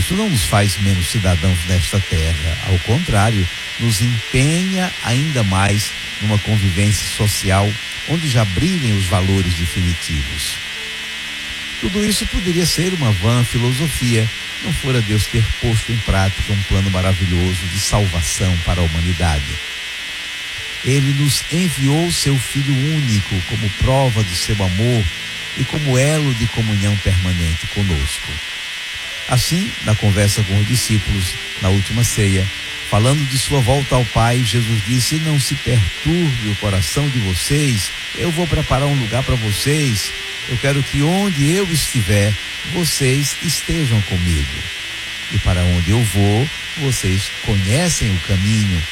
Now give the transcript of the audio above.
Isso não nos faz menos cidadãos nesta terra, ao contrário, nos empenha ainda mais numa convivência social onde já brilhem os valores definitivos. Tudo isso poderia ser uma vã filosofia, não fora Deus ter posto em prática um plano maravilhoso de salvação para a humanidade. Ele nos enviou seu Filho único como prova do seu amor e como elo de comunhão permanente conosco. Assim, na conversa com os discípulos, na última ceia, falando de sua volta ao Pai, Jesus disse: não se perturbe o coração de vocês, eu vou preparar um lugar para vocês, eu quero que onde eu estiver, vocês estejam comigo. E para onde eu vou, vocês conhecem o caminho